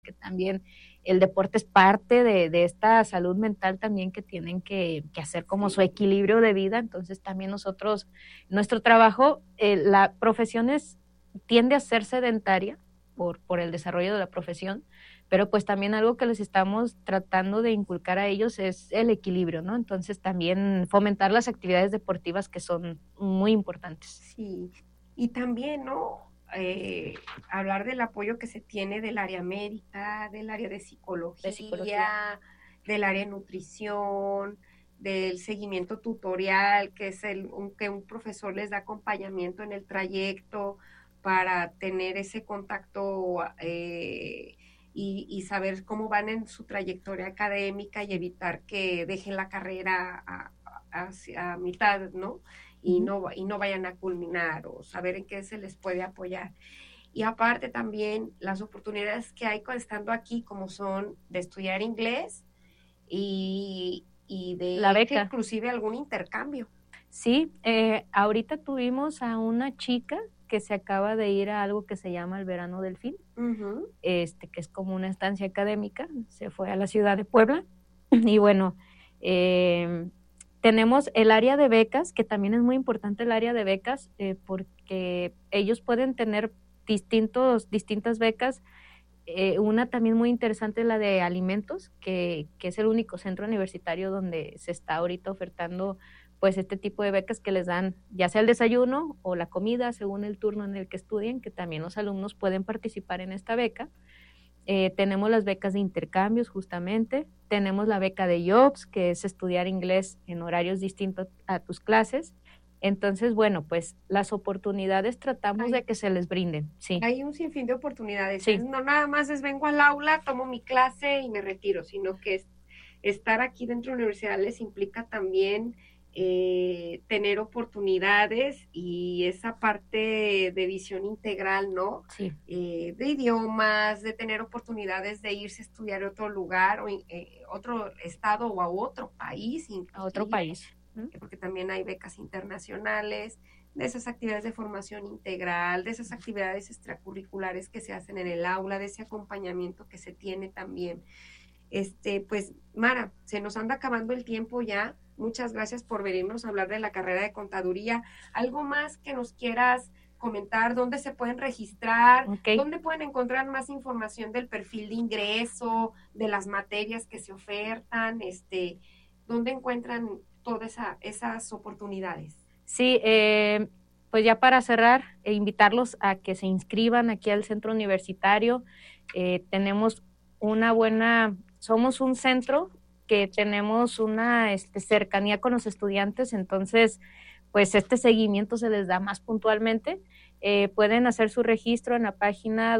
que también el deporte es parte de esta salud mental también que tienen que hacer como su equilibrio de vida. Entonces también nosotros, nuestro trabajo, la profesión tiende a ser sedentaria por el desarrollo de la profesión, pero pues también algo que les estamos tratando de inculcar a ellos es el equilibrio, ¿no? Entonces también fomentar las actividades deportivas que son muy importantes. Sí, y también, ¿no? Hablar del apoyo que se tiene del área médica, del área de psicología, del área de nutrición, del seguimiento tutorial, que es que un profesor les da acompañamiento en el trayecto para tener ese contacto y saber cómo van en su trayectoria académica y evitar que dejen la carrera a mitad, ¿no? Y no vayan a culminar, o saber en qué se les puede apoyar. Y aparte también las oportunidades que hay estando aquí, como son de estudiar inglés y de la beca, inclusive algún intercambio. Sí, ahorita tuvimos a una chica que se acaba de ir a algo que se llama el Verano Delfín, que es como una estancia académica, se fue a la ciudad de Puebla, y bueno, tenemos el área de becas, que también es muy importante el área de becas, porque ellos pueden tener distintas becas. Una también muy interesante es la de alimentos, que es el único centro universitario donde se está ahorita ofertando pues este tipo de becas que les dan ya sea el desayuno o la comida según el turno en el que estudien, que también los alumnos pueden participar en esta beca. Tenemos las becas de intercambios justamente, tenemos la beca de Jobs, que es estudiar inglés en horarios distintos a tus clases. Entonces, bueno, pues las oportunidades tratamos de que se les brinden, sí. Hay un sinfín de oportunidades. Sí. No nada más es vengo al aula, tomo mi clase y me retiro, sino que estar aquí dentro de la universidad les implica también tener oportunidades y esa parte de visión integral, ¿no? Sí. De idiomas, de tener oportunidades de irse a estudiar a otro lugar, o otro estado o a otro país, inclusive, a otro país. Porque también hay becas internacionales, de esas actividades de formación integral, de esas actividades extracurriculares que se hacen en el aula, de ese acompañamiento que se tiene también. Pues Mara, se nos anda acabando el tiempo ya. Muchas gracias por venirnos a hablar de la carrera de contaduría. ¿Algo más que nos quieras comentar? ¿Dónde se pueden registrar? ¿Dónde pueden encontrar más información del perfil de ingreso, de las materias que se ofertan? ¿Dónde encuentran todas esas oportunidades? Sí, pues ya para cerrar, invitarlos a que se inscriban aquí al centro universitario. Tenemos somos un centro que tenemos una cercanía con los estudiantes, entonces pues este seguimiento se les da más puntualmente. Pueden hacer su registro en la página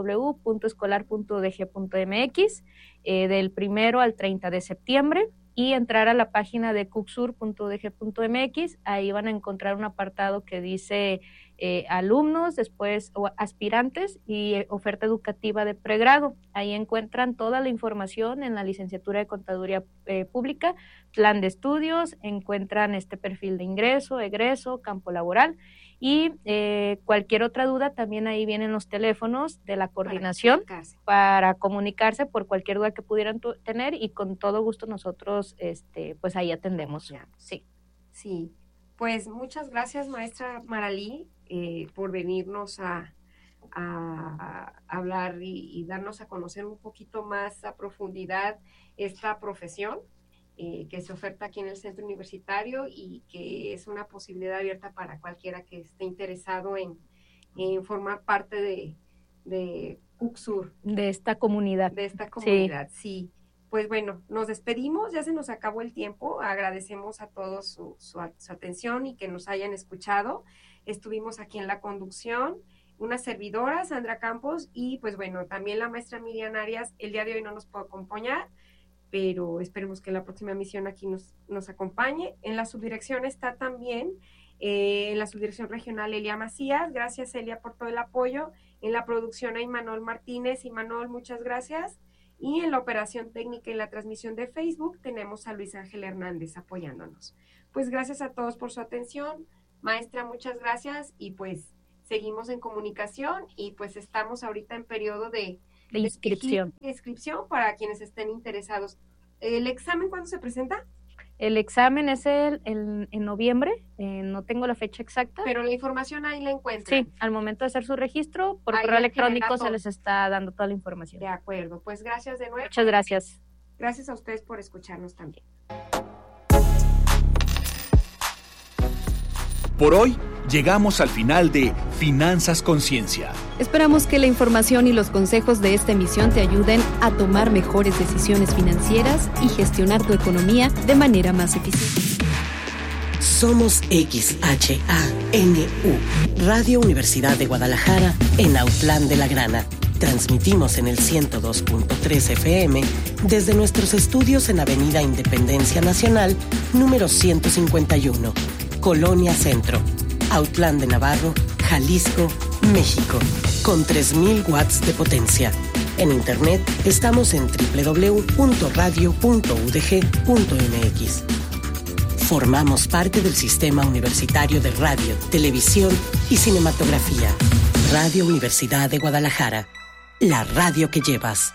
www.escolar.udg.mx del 1 al 30 de septiembre y entrar a la página de cucsur.udg.mx. Ahí van a encontrar un apartado que dice alumnos, después aspirantes y oferta educativa de pregrado. Ahí encuentran toda la información en la licenciatura de Contaduría Pública, plan de estudios, encuentran este perfil de ingreso, egreso, campo laboral y cualquier otra duda, también ahí vienen los teléfonos de la coordinación para comunicarse por cualquier duda que pudieran tener y con todo gusto nosotros pues ahí atendemos. Sí. Sí, pues muchas gracias, maestra Maralí, por venirnos a hablar y darnos a conocer un poquito más a profundidad esta profesión que se oferta aquí en el centro universitario y que es una posibilidad abierta para cualquiera que esté interesado en formar parte de CUCSUR. De esta comunidad. De esta comunidad, sí. Pues bueno, nos despedimos, ya se nos acabó el tiempo, agradecemos a todos su atención y que nos hayan escuchado. Estuvimos aquí en la conducción, una servidora, Sandra Campos, y pues bueno, también la maestra Miriam Arias, el día de hoy no nos puede acompañar, pero esperemos que la próxima misión aquí nos acompañe. En la subdirección está también, en la subdirección regional, Elia Macías. Gracias, Elia, por todo el apoyo. En la producción hay Manuel Martínez. Y Manuel, muchas gracias. Y en la operación técnica y la transmisión de Facebook tenemos a Luis Ángel Hernández apoyándonos. Pues gracias a todos por su atención. Maestra, muchas gracias y pues seguimos en comunicación y pues estamos ahorita en periodo de de inscripción. Inscripción para quienes estén interesados. ¿El examen cuándo se presenta? El examen es en noviembre, no tengo la fecha exacta. Pero la información ahí la encuentran. Sí, al momento de hacer su registro, por correo electrónico se les está dando toda la información. De acuerdo, pues gracias de nuevo. Muchas gracias. Gracias a ustedes por escucharnos también. Por hoy, llegamos al final de Finanzas Conciencia. Esperamos que la información y los consejos de esta emisión te ayuden a tomar mejores decisiones financieras y gestionar tu economía de manera más eficiente. Somos XHANU, Radio Universidad de Guadalajara, en Autlán de la Grana. Transmitimos en el 102.3 FM desde nuestros estudios en Avenida Independencia Nacional, número 151. Colonia Centro, Autlán de Navarro, Jalisco, México, con 3,000 watts de potencia. En internet estamos en www.radio.udg.mx. Formamos parte del Sistema Universitario de Radio, Televisión y Cinematografía. Radio Universidad de Guadalajara, la radio que llevas.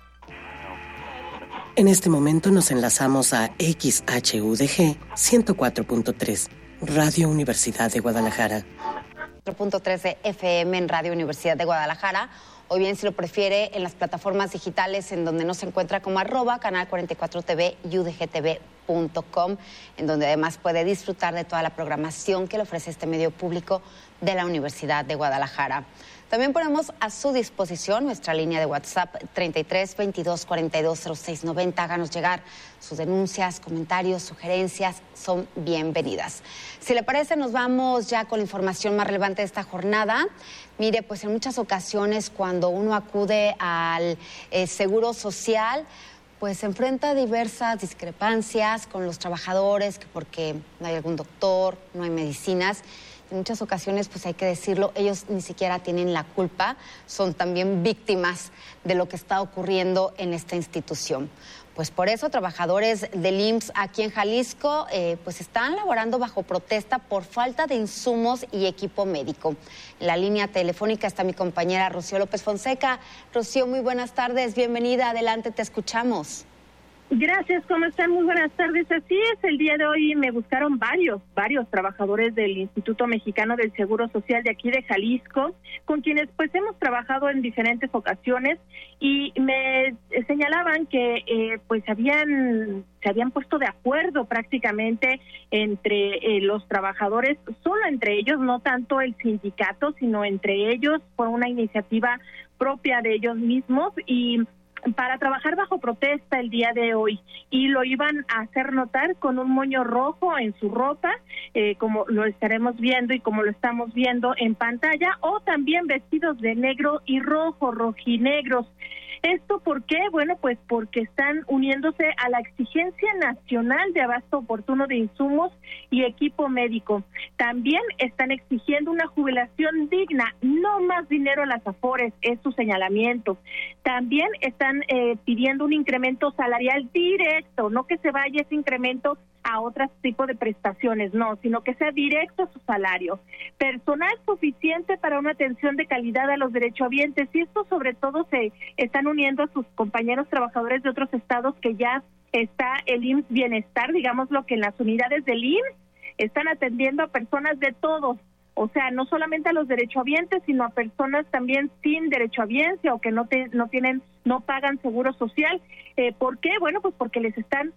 En este momento nos enlazamos a XHUDG 104.3. Radio Universidad de Guadalajara. 4.3 de FM en Radio Universidad de Guadalajara, o bien si lo prefiere en las plataformas digitales en donde nos encuentra como @canal44tv y udgtv.com, en donde además puede disfrutar de toda la programación que le ofrece este medio público de la Universidad de Guadalajara. También ponemos a su disposición nuestra línea de WhatsApp 33 22 42 06 90. Háganos llegar sus denuncias, comentarios, sugerencias, son bienvenidas. Si le parece, nos vamos ya con la información más relevante de esta jornada. Mire, pues en muchas ocasiones cuando uno acude al Seguro Social, pues se enfrenta a diversas discrepancias con los trabajadores, que porque no hay algún doctor, no hay medicinas. En muchas ocasiones, pues hay que decirlo, ellos ni siquiera tienen la culpa, son también víctimas de lo que está ocurriendo en esta institución. Pues por eso trabajadores del IMSS aquí en Jalisco pues están laborando bajo protesta por falta de insumos y equipo médico. En la línea telefónica está mi compañera Rocío López Fonseca. Rocío, muy buenas tardes, bienvenida, adelante, te escuchamos. Gracias, ¿cómo están? Muy buenas tardes. Así es, el día de hoy me buscaron varios trabajadores del Instituto Mexicano del Seguro Social de aquí de Jalisco, con quienes pues hemos trabajado en diferentes ocasiones y me señalaban que pues se habían puesto de acuerdo prácticamente entre los trabajadores, solo entre ellos, no tanto el sindicato, sino entre ellos, fue una iniciativa propia de ellos mismos y para trabajar bajo protesta el día de hoy, y lo iban a hacer notar con un moño rojo en su ropa, como lo estaremos viendo y como lo estamos viendo en pantalla, o también vestidos de negro y rojo, rojinegros. ¿Esto por qué? Bueno, pues porque están uniéndose a la exigencia nacional de abasto oportuno de insumos y equipo médico. También están exigiendo una jubilación digna, no más dinero a las AFORES, es su señalamiento. También están pidiendo un incremento salarial directo, no que se vaya ese incremento a otro tipo de prestaciones, no, sino que sea directo a su salario. Personal suficiente para una atención de calidad a los derechohabientes, y esto sobre todo se están uniendo a sus compañeros trabajadores de otros estados que ya está el IMSS Bienestar, digámoslo, que en las unidades del IMSS están atendiendo a personas de todos, o sea, no solamente a los derechohabientes, sino a personas también sin derechohabiencia o que no pagan seguro social. ¿Por qué? Bueno, pues porque les están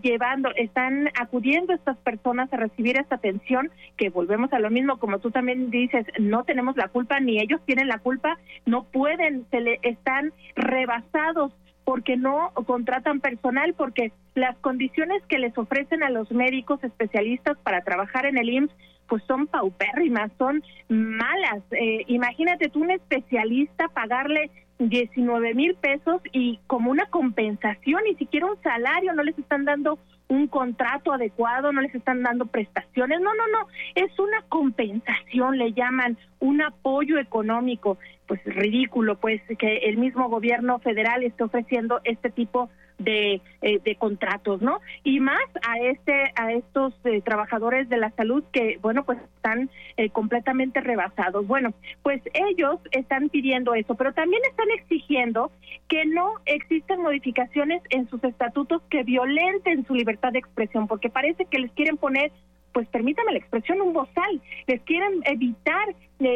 están acudiendo estas personas a recibir esta atención, que volvemos a lo mismo, como tú también dices, no tenemos la culpa, ni ellos tienen la culpa, no pueden, están rebasados porque no contratan personal, porque las condiciones que les ofrecen a los médicos especialistas para trabajar en el IMSS pues son paupérrimas, son malas. Imagínate tú, un especialista, pagarle 19,000 pesos y como una compensación, ni siquiera un salario, no les están dando un contrato adecuado, no les están dando prestaciones, no, es una compensación, le llaman, un apoyo económico. pues ridículo, pues que el mismo gobierno federal esté ofreciendo este tipo de contratos, ¿no? Y más a estos trabajadores de la salud que, bueno, pues están completamente rebasados. Bueno, pues ellos están pidiendo eso, pero también están exigiendo que no existan modificaciones en sus estatutos que violenten su libertad de expresión, porque parece que les quieren poner, pues permítame la expresión, un bozal, les quieren evitar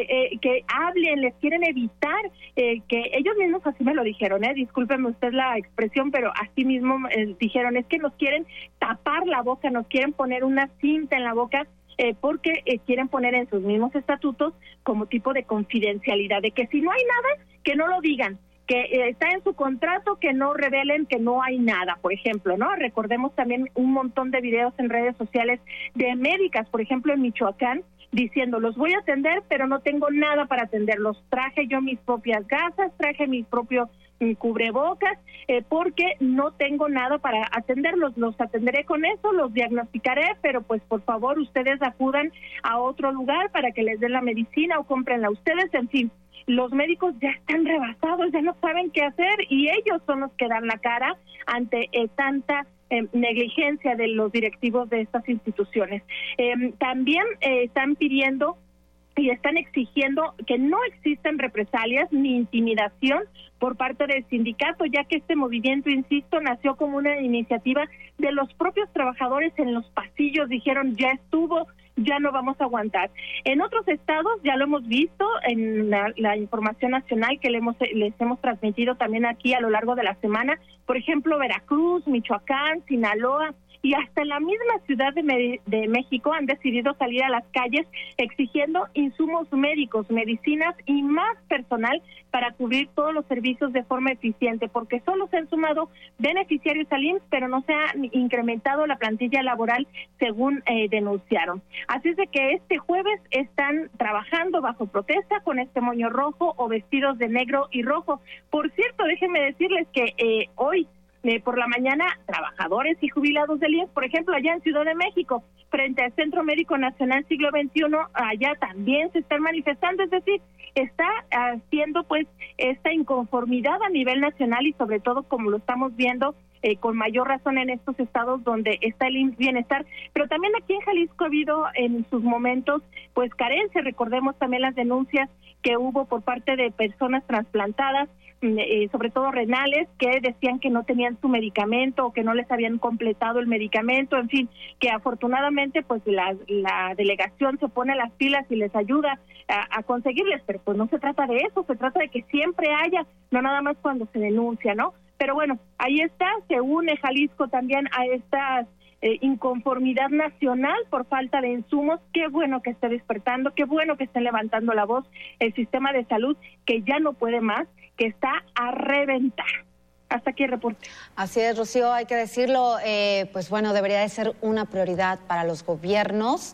que hablen, les quieren evitar que ellos mismos así me lo dijeron, discúlpeme usted la expresión, pero así mismo dijeron, es que nos quieren tapar la boca, nos quieren poner una cinta en la boca, porque quieren poner en sus mismos estatutos como tipo de confidencialidad, de que si no hay nada, que no lo digan, que está en su contrato, que no revelen que no hay nada, por ejemplo, ¿no? Recordemos también un montón de videos en redes sociales de médicas, por ejemplo, en Michoacán, diciendo, los voy a atender, pero no tengo nada para atenderlos. Traje yo mis propias gasas, traje mi propio cubrebocas, porque no tengo nada para atenderlos. Los atenderé con eso, los diagnosticaré, pero pues por favor ustedes acudan a otro lugar para que les den la medicina o cómprenla ustedes, en fin. Los médicos ya están rebasados, ya no saben qué hacer y ellos son los que dan la cara ante tanta negligencia de los directivos de estas instituciones. También están pidiendo y están exigiendo que no existan represalias ni intimidación por parte del sindicato, ya que este movimiento, insisto, nació como una iniciativa de los propios trabajadores en los pasillos, dijeron ya estuvo, ya no vamos a aguantar. En otros estados ya lo hemos visto en la información nacional que les hemos transmitido también aquí a lo largo de la semana, por ejemplo, Veracruz, Michoacán, Sinaloa, y hasta en la misma Ciudad de México han decidido salir a las calles exigiendo insumos médicos, medicinas y más personal para cubrir todos los servicios de forma eficiente, porque solo se han sumado beneficiarios al IMSS, pero no se ha incrementado la plantilla laboral según denunciaron. Así es de que este jueves están trabajando bajo protesta con este moño rojo o vestidos de negro y rojo. Por cierto, déjenme decirles que hoy por la mañana, trabajadores y jubilados del IMSS, por ejemplo, allá en Ciudad de México, frente al Centro Médico Nacional Siglo XXI, allá también se están manifestando, es decir, está haciendo pues esta inconformidad a nivel nacional y sobre todo, como lo estamos viendo, con mayor razón en estos estados donde está el IMSS Bienestar, pero también aquí en Jalisco ha habido en sus momentos pues carencia. Recordemos también las denuncias que hubo por parte de personas trasplantadas, sobre todo renales, que decían que no tenían su medicamento o que no les habían completado el medicamento, en fin, que afortunadamente pues la delegación se pone las pilas y les ayuda a conseguirles, pero pues no se trata de eso, se trata de que siempre haya, no nada más cuando se denuncia, ¿no? Pero bueno, ahí está, se une Jalisco también a esta inconformidad nacional por falta de insumos. Qué bueno que esté despertando, qué bueno que estén levantando la voz el sistema de salud, que ya no puede más, que está a reventar. Hasta aquí el reporte. Así es, Rocío, hay que decirlo, pues bueno, debería de ser una prioridad para los gobiernos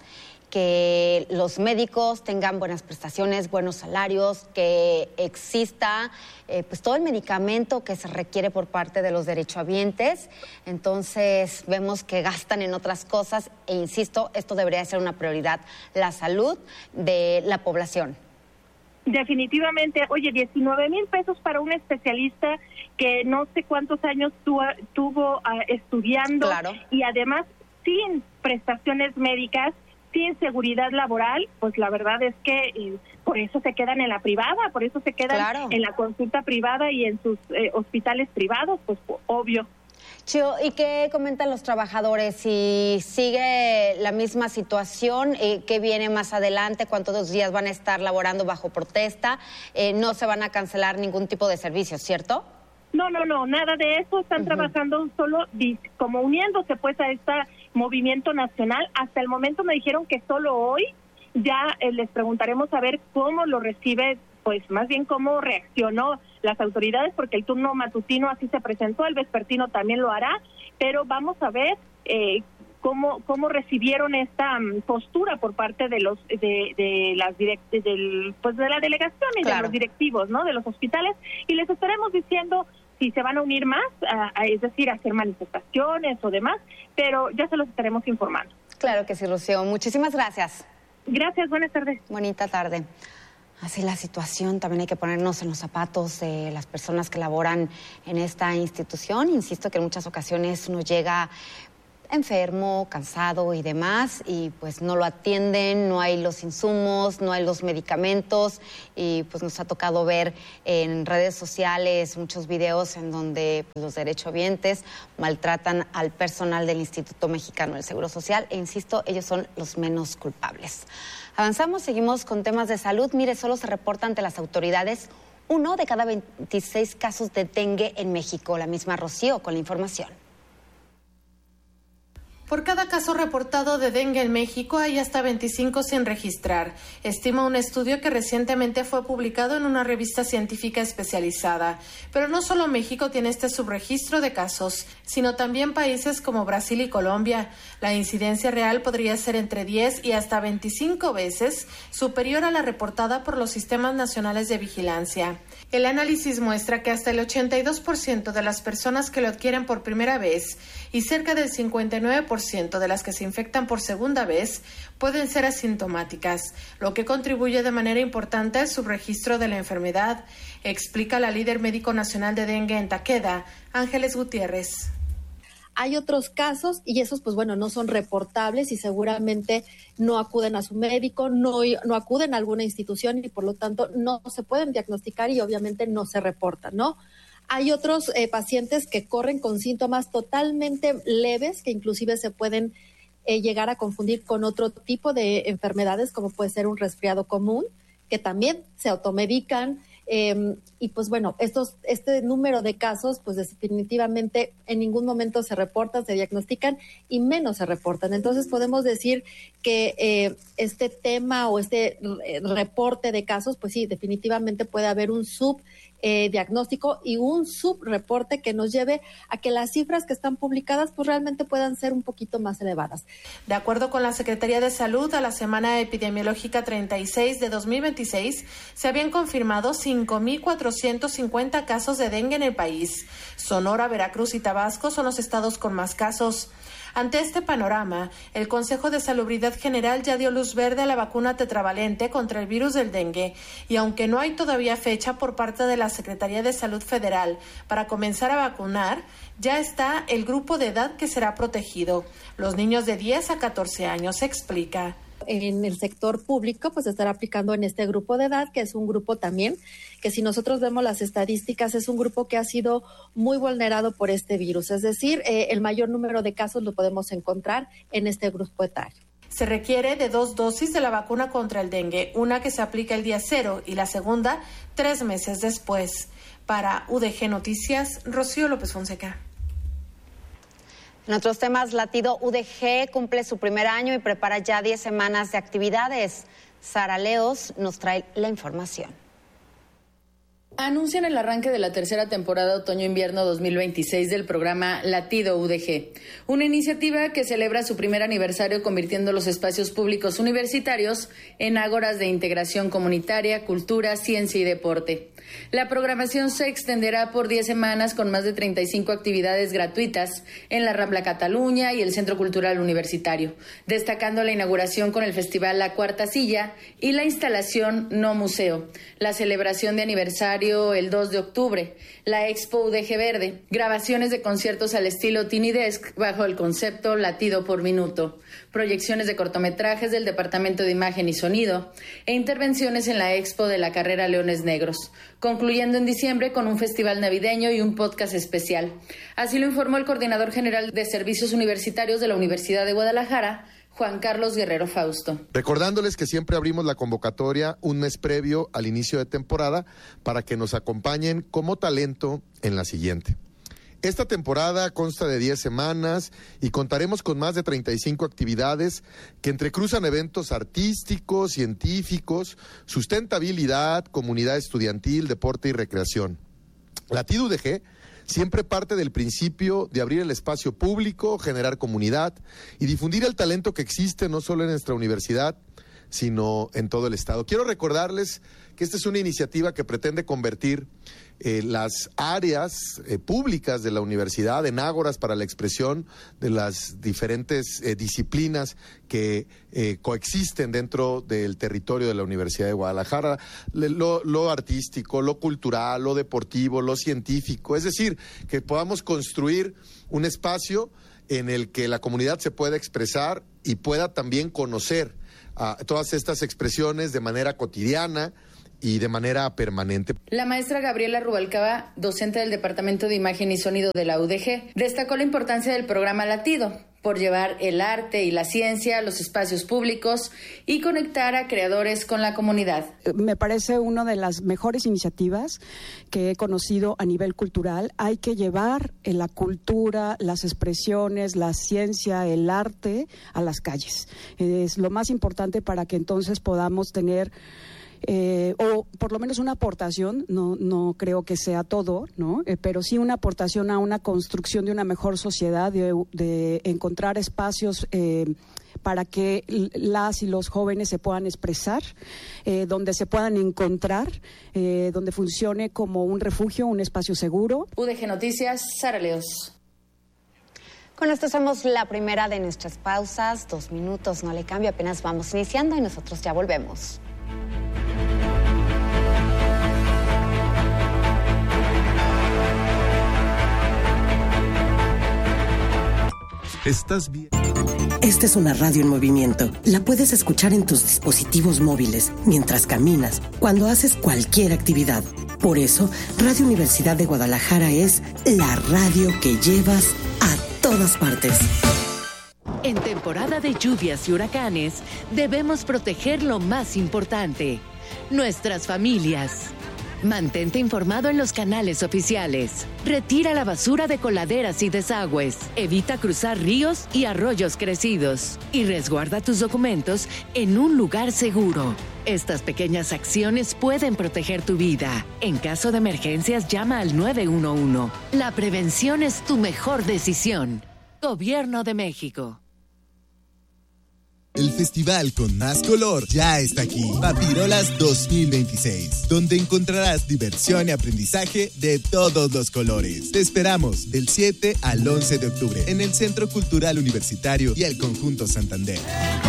que los médicos tengan buenas prestaciones, buenos salarios, que exista pues todo el medicamento que se requiere por parte de los derechohabientes. Entonces vemos que gastan en otras cosas e insisto, esto debería ser una prioridad, la salud de la población. Definitivamente, oye, 19,000 pesos para un especialista que no sé cuántos años tuvo estudiando, claro, y además sin prestaciones médicas, sin seguridad laboral, pues la verdad es que por eso se quedan en la privada, por eso se quedan, claro, en la consulta privada y en sus hospitales privados, pues obvio. Chio, ¿y qué comentan los trabajadores? Si sigue la misma situación, ¿qué viene más adelante? ¿Cuántos días van a estar laborando bajo protesta? No se van a cancelar ningún tipo de servicios, ¿cierto? No, nada de eso. Están trabajando solo como uniéndose pues a este movimiento nacional. Hasta el momento me dijeron que solo hoy ya les preguntaremos a ver cómo lo recibe, pues más bien cómo reaccionó las autoridades, porque el turno matutino así se presentó, el vespertino también lo hará, pero vamos a ver cómo recibieron esta postura por parte de los de la delegación y, claro, de los directivos, ¿no?, de los hospitales, y les estaremos diciendo si se van a unir más, es decir, a hacer manifestaciones o demás, pero ya se los estaremos informando. Claro que sí, Rocío. Muchísimas gracias. Gracias, buenas tardes. Bonita tarde. Así la situación, también hay que ponernos en los zapatos de las personas que laboran en esta institución. Insisto que en muchas ocasiones uno llega enfermo, cansado y demás, y pues no lo atienden, no hay los insumos, no hay los medicamentos, y pues nos ha tocado ver en redes sociales muchos videos en donde los derechohabientes maltratan al personal del Instituto Mexicano del Seguro Social, e insisto, ellos son los menos culpables. Avanzamos, seguimos con temas de salud. Mire, solo se reporta ante las autoridades 1 de cada 26 casos de dengue en México. La misma Rocío con la información. Por cada caso reportado de dengue en México hay hasta 25 sin registrar, estima un estudio que recientemente fue publicado en una revista científica especializada. Pero no solo México tiene este subregistro de casos, sino también países como Brasil y Colombia. La incidencia real podría ser entre 10 y hasta 25 veces superior a la reportada por los sistemas nacionales de vigilancia. El análisis muestra que hasta el 82% de las personas que lo adquieren por primera vez y cerca del 59% de las que se infectan por segunda vez pueden ser asintomáticas, lo que contribuye de manera importante al subregistro de la enfermedad, explica la líder médico nacional de dengue en Takeda, Ángeles Gutiérrez. Hay otros casos y esos, pues bueno, no son reportables y seguramente no acuden a su médico, no acuden a alguna institución y por lo tanto no se pueden diagnosticar y obviamente no se reportan, ¿no? Hay otros pacientes que corren con síntomas totalmente leves que inclusive se pueden llegar a confundir con otro tipo de enfermedades como puede ser un resfriado común, que también se automedican. Y pues bueno, este número de casos pues definitivamente en ningún momento se reportan, se diagnostican y menos se reportan. Entonces podemos decir que este tema o este reporte de casos, pues sí, definitivamente puede haber un diagnóstico y un subreporte que nos lleve a que las cifras que están publicadas pues realmente puedan ser un poquito más elevadas. De acuerdo con la Secretaría de Salud, a la semana epidemiológica 36 de 2026 se habían confirmado 5,450 casos de dengue en el país. Sonora, Veracruz y Tabasco son los estados con más casos. Ante este panorama, el Consejo de Salubridad General ya dio luz verde a la vacuna tetravalente contra el virus del dengue y aunque no hay todavía fecha por parte de la Secretaría de Salud Federal para comenzar a vacunar, ya está el grupo de edad que será protegido, los niños de 10 a 14 años, explica. En el sector público, pues se estará aplicando en este grupo de edad, que es un grupo también, que si nosotros vemos las estadísticas, es un grupo que ha sido muy vulnerado por este virus. Es decir, el mayor número de casos lo podemos encontrar en este grupo etario. Se requiere de 2 dosis de la vacuna contra el dengue, una que se aplica el día 0 y la segunda 3 meses después. Para UDG Noticias, Rocío López Fonseca. En otros temas, Latido UDG cumple su primer año y prepara ya 10 semanas de actividades. Sara Leos nos trae la información. Anuncian el arranque de la tercera temporada otoño-invierno 2026 del programa Latido UDG, una iniciativa que celebra su primer aniversario convirtiendo los espacios públicos universitarios en ágoras de integración comunitaria, cultura, ciencia y deporte. La programación se extenderá por 10 semanas con más de 35 actividades gratuitas en la Rambla Cataluña y el Centro Cultural Universitario, destacando la inauguración con el Festival La Cuarta Silla y la instalación No Museo, la celebración de aniversario el 2 de octubre, la Expo UDG Verde, grabaciones de conciertos al estilo Tiny Desk bajo el concepto Latido por Minuto, proyecciones de cortometrajes del Departamento de Imagen y Sonido e intervenciones en la Expo de la carrera Leones Negros, concluyendo en diciembre con un festival navideño y un podcast especial. Así lo informó el coordinador general de Servicios Universitarios de la Universidad de Guadalajara, Juan Carlos Guerrero Fausto. Recordándoles que siempre abrimos la convocatoria un mes previo al inicio de temporada para que nos acompañen como talento en la siguiente. Esta temporada consta de 10 semanas y contaremos con más de 35 actividades que entrecruzan eventos artísticos, científicos, sustentabilidad, comunidad estudiantil, deporte y recreación. Latido UDG siempre parte del principio de abrir el espacio público, generar comunidad y difundir el talento que existe no solo en nuestra universidad, sino en todo el estado. Quiero recordarles que esta es una iniciativa que pretende convertir las áreas públicas de la universidad en ágoras para la expresión de las diferentes disciplinas que coexisten dentro del territorio de la Universidad de Guadalajara, lo artístico, lo cultural, lo deportivo, lo científico, es decir, que podamos construir un espacio en el que la comunidad se pueda expresar y pueda también conocer todas estas expresiones de manera cotidiana y de manera permanente. La maestra Gabriela Rubalcaba, docente del Departamento de Imagen y Sonido de la UDG, destacó la importancia del programa Latido por llevar el arte y la ciencia a los espacios públicos y conectar a creadores con la comunidad. Me parece una de las mejores iniciativas que he conocido a nivel cultural. Hay que llevar la cultura, las expresiones, la ciencia, el arte a las calles. Es lo más importante para que entonces podamos tener o por lo menos una aportación, no creo que sea todo, ¿no? Pero sí una aportación a una construcción de una mejor sociedad, de encontrar espacios para que las y los jóvenes se puedan expresar, donde se puedan encontrar, donde funcione como un refugio, un espacio seguro. UDG Noticias, Sara Leos. Con esto hacemos la primera de nuestras pausas. 2 minutos, no le cambio, apenas vamos iniciando y nosotros ya volvemos. ¿Estás bien? Esta es una radio en movimiento. La puedes escuchar en tus dispositivos móviles, mientras caminas, cuando haces cualquier actividad. Por eso, Radio Universidad de Guadalajara es la radio que llevas a todas partes. En temporada de lluvias y huracanes, debemos proteger lo más importante, nuestras familias. Mantente informado en los canales oficiales. Retira la basura de coladeras y desagües. Evita cruzar ríos y arroyos crecidos. Y resguarda tus documentos en un lugar seguro. Estas pequeñas acciones pueden proteger tu vida. En caso de emergencias, llama al 911. La prevención es tu mejor decisión. Gobierno de México. El festival con más color ya está aquí, Papirolas 2026, donde encontrarás diversión y aprendizaje de todos los colores. Te esperamos del 7 al 11 de octubre en el Centro Cultural Universitario y el Conjunto Santander.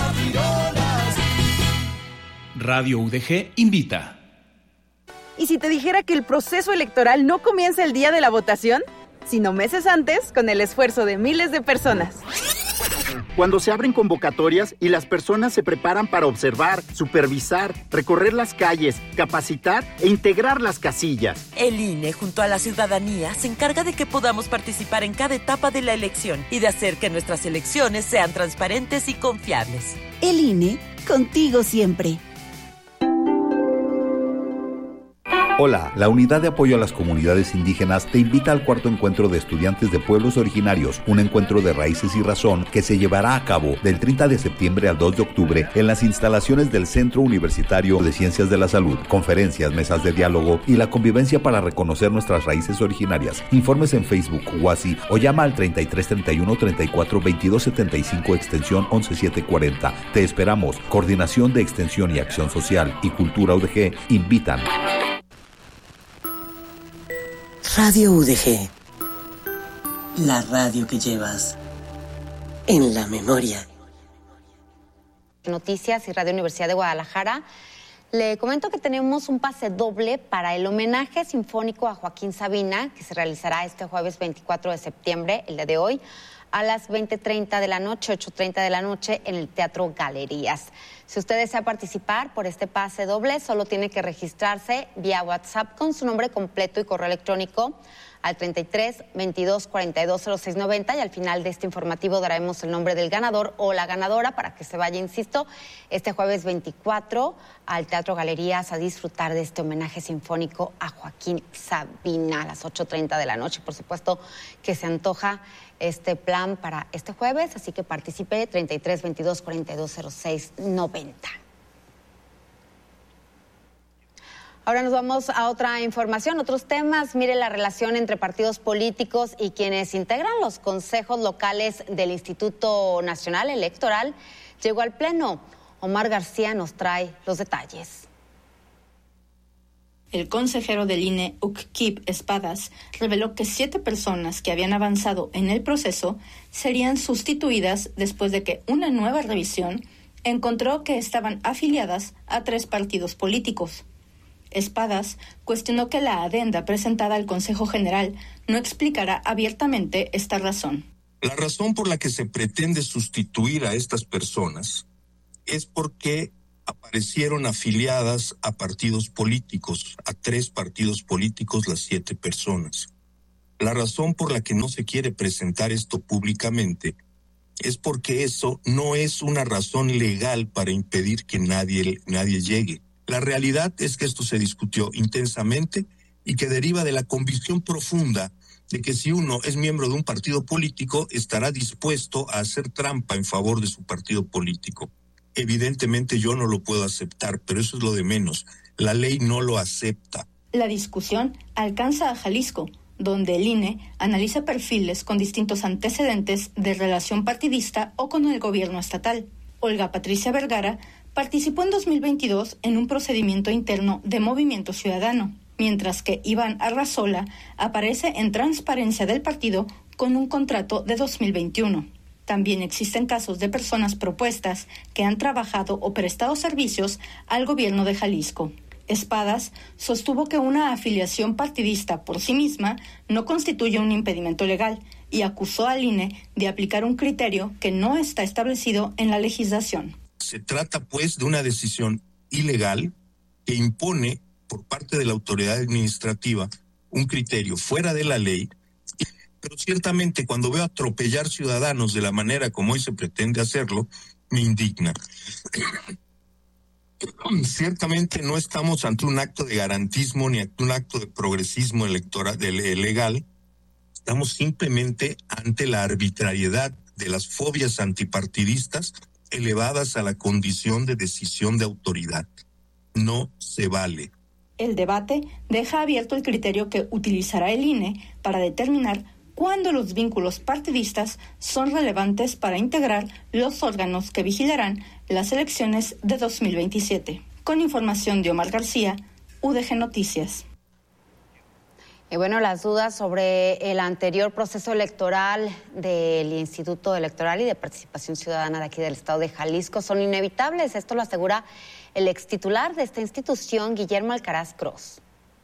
Radio UDG invita. ¿Y si te dijera que el proceso electoral no comienza el día de la votación, sino meses antes, con el esfuerzo de miles de personas? Cuando se abren convocatorias y las personas se preparan para observar, supervisar, recorrer las calles, capacitar e integrar las casillas. El INE, junto a la ciudadanía, se encarga de que podamos participar en cada etapa de la elección y de hacer que nuestras elecciones sean transparentes y confiables. El INE, contigo siempre. Hola, la Unidad de Apoyo a las Comunidades Indígenas te invita al 4º encuentro de estudiantes de pueblos originarios, un encuentro de raíces y razón que se llevará a cabo del 30 de septiembre al 2 de octubre en las instalaciones del Centro Universitario de Ciencias de la Salud, conferencias, mesas de diálogo y la convivencia para reconocer nuestras raíces originarias. Informes en Facebook, WhatsApp o llama al 3331 34 22 75 extensión 11740. Te esperamos. Coordinación de Extensión y Acción Social y Cultura UDG invitan. Radio UDG, la radio que llevas en la memoria. Noticias y Radio Universidad de Guadalajara. Le comento que tenemos un pase doble para el homenaje sinfónico a Joaquín Sabina, que se realizará este jueves 24 de septiembre, el día de hoy, a las 20:30 de la noche, 8:30 de la noche, en el Teatro Galerías. Si usted desea participar por este pase doble, solo tiene que registrarse vía WhatsApp con su nombre completo y correo electrónico al 33 22 42 06 90 y al final de este informativo daremos el nombre del ganador o la ganadora para que se vaya, insisto, este jueves 24 al Teatro Galerías a disfrutar de este homenaje sinfónico a Joaquín Sabina a las 8:30 de la noche. Por supuesto que se antoja este plan para este jueves, así que participe 33 22 42 06 90. Ahora nos vamos a otra información, otros temas. Mire, la relación entre partidos políticos y quienes integran los consejos locales del Instituto Nacional Electoral llegó al Pleno. Omar García nos trae los detalles. El consejero del INE, Uckquip Espadas, reveló que 7 personas que habían avanzado en el proceso serían sustituidas después de que una nueva revisión encontró que estaban afiliadas a 3 partidos políticos. Espadas cuestionó que la adenda presentada al Consejo General no explicará abiertamente esta razón. La razón por la que se pretende sustituir a estas personas es porque aparecieron afiliadas a partidos políticos, a 3 partidos políticos las 7 personas. La razón por la que no se quiere presentar esto públicamente es porque eso no es una razón legal para impedir que nadie llegue. La realidad es que esto se discutió intensamente y que deriva de la convicción profunda de que si uno es miembro de un partido político, estará dispuesto a hacer trampa en favor de su partido político. Evidentemente yo no lo puedo aceptar, pero eso es lo de menos. La ley no lo acepta. La discusión alcanza a Jalisco, donde el INE analiza perfiles con distintos antecedentes de relación partidista o con el gobierno estatal. Olga Patricia Vergara participó en 2022 en un procedimiento interno de Movimiento Ciudadano, mientras que Iván Arrazola aparece en Transparencia del partido con un contrato de 2021. También existen casos de personas propuestas que han trabajado o prestado servicios al gobierno de Jalisco. Espadas sostuvo que una afiliación partidista por sí misma no constituye un impedimento legal y acusó al INE de aplicar un criterio que no está establecido en la legislación. Se trata, pues, de una decisión ilegal que impone por parte de la autoridad administrativa un criterio fuera de la ley. Pero ciertamente cuando veo atropellar ciudadanos de la manera como hoy se pretende hacerlo, me indigna. Ciertamente no estamos ante un acto de garantismo ni ante un acto de progresismo electoral legal. Estamos simplemente ante la arbitrariedad de las fobias antipartidistas elevadas a la condición de decisión de autoridad. No se vale. El debate deja abierto el criterio que utilizará el INE para determinar cuándo los vínculos partidistas son relevantes para integrar los órganos que vigilarán las elecciones de 2027. Con información de Omar García, UDG Noticias. Y bueno, las dudas sobre el anterior proceso electoral del Instituto Electoral y de Participación Ciudadana de aquí del estado de Jalisco son inevitables. Esto lo asegura el extitular de esta institución, Guillermo Alcaraz Cross.